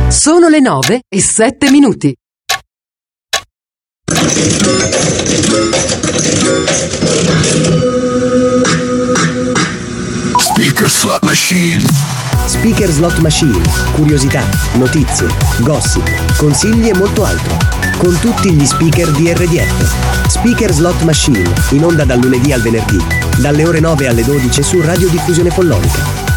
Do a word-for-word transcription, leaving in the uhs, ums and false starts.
Sono le nove e sette minuti. Speaker Slot Machine. Speaker Slot Machine, curiosità, notizie, gossip, consigli e molto altro. Con tutti gli speaker di R D F. Speaker Slot Machine, in onda dal lunedì al venerdì, dalle ore nove alle dodici su Radio Diffusione Follonica.